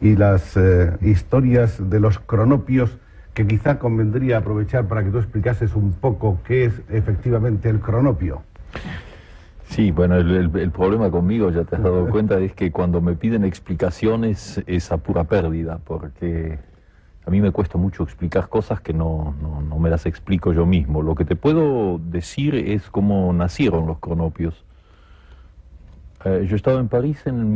y las historias de los cronopios, que quizá convendría aprovechar para que tú explicases un poco qué es efectivamente el cronopio. Sí, bueno, el problema conmigo, ya te has dado cuenta, es que cuando me piden explicaciones es a pura pérdida, porque a mí me cuesta mucho explicar cosas que no me las explico yo mismo. Lo que te puedo decir es cómo nacieron los cronopios. Yo estaba en París en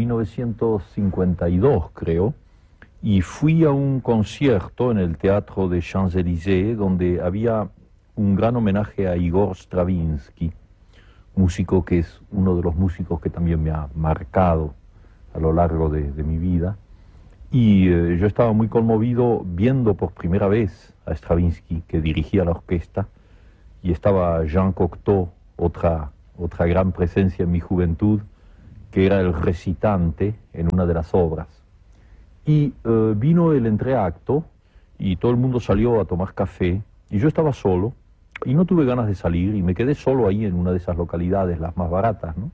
1952, creo, y fui a un concierto en el Teatro de Champs-Élysées donde había un gran homenaje a Igor Stravinsky, músico que es uno de los músicos que también me ha marcado a lo largo de mi vida. Y yo estaba muy conmovido viendo por primera vez a Stravinsky, que dirigía la orquesta, y estaba Jean Cocteau, otra gran presencia en mi juventud, que era el recitante en una de las obras. Y vino el entreacto, y todo el mundo salió a tomar café, y yo estaba solo, y no tuve ganas de salir, y me quedé solo ahí en una de esas localidades, las más baratas, ¿no?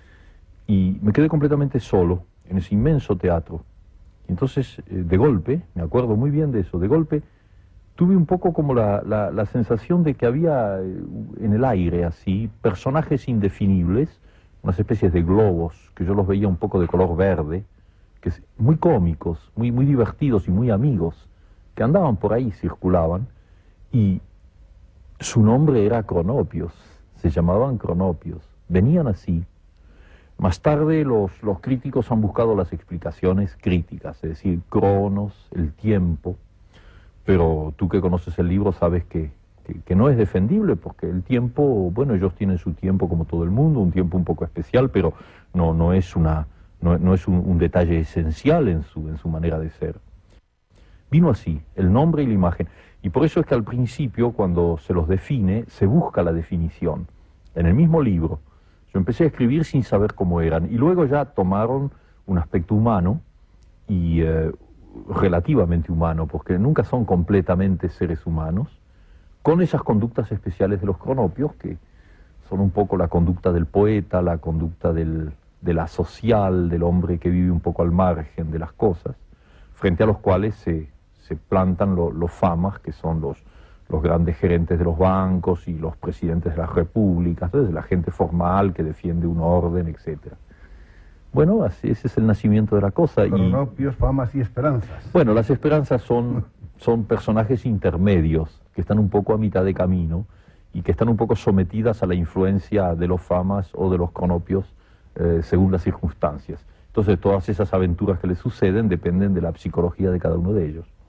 Y me quedé completamente solo en ese inmenso teatro. Entonces, de golpe, me acuerdo muy bien de eso, de golpe tuve un poco como la sensación de que había en el aire, así, personajes indefinibles, unas especies de globos, que yo los veía un poco de color verde, que muy cómicos, muy divertidos y muy amigos, que andaban por ahí, circulaban, y su nombre era Cronopios, se llamaban Cronopios, venían así. Más tarde los críticos han buscado las explicaciones críticas, es decir, cronos, el tiempo, pero tú que conoces el libro sabes que no es defendible, porque el tiempo, bueno, ellos tienen su tiempo como todo el mundo, un tiempo un poco especial, pero no es un detalle esencial en su manera de ser. Vino así, el nombre y la imagen, y por eso es que al principio, cuando se los define, se busca la definición. En el mismo libro, yo empecé a escribir sin saber cómo eran, y luego ya tomaron un aspecto humano, y relativamente humano, porque nunca son completamente seres humanos, con esas conductas especiales de los cronopios, que son un poco la conducta del poeta, la conducta de la social, del hombre que vive un poco al margen de las cosas, frente a los cuales se plantan los famas, que son los grandes gerentes de los bancos y los presidentes de las repúblicas, entonces la gente formal que defiende un orden, etc. Bueno, ese es el nacimiento de la cosa. Cronopios, famas y esperanzas. Bueno, las esperanzas son personajes intermedios, que están un poco a mitad de camino y que están un poco sometidas a la influencia de los famas o de los cronopios según las circunstancias. Entonces todas esas aventuras que les suceden dependen de la psicología de cada uno de ellos.